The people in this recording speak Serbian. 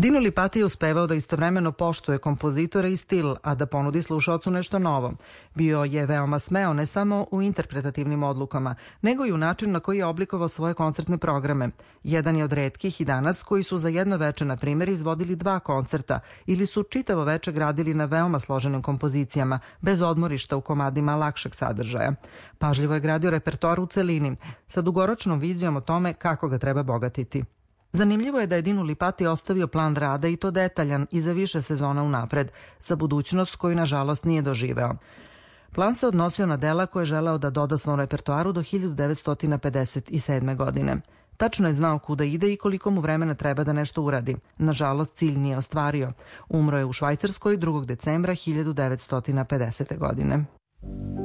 Dino Lipati je uspevao da istovremeno poštuje kompozitora i stil, a da ponudi slušaocu nešto novo. Bio je veoma smeo ne samo u interpretativnim odlukama, nego i u načinu na koji je oblikovao svoje koncertne programe. Jedan je od retkih i danas koji su za jedno veče, na primjer, izvodili 2 koncerta ili su čitavo veče gradili na veoma složenim kompozicijama, bez odmorišta u komadima lakšeg sadržaja. Pažljivo je gradio repertoar u celini, sa dugoročnom vizijom o tome kako ga treba bogatiti. Zanimljivo je da je Dino Lipati ostavio plan rada i to detaljan i za više sezona unapred, za budućnost koju nažalost nije doživeo. Plan se odnosio na dela koje je želeo da doda svom repertoaru do 1957. godine. Tačno je znao kuda ide i koliko mu vremena treba da nešto uradi. Nažalost, cilj nije ostvario. Umro je u Švajcarskoj 2. decembra 1950. godine.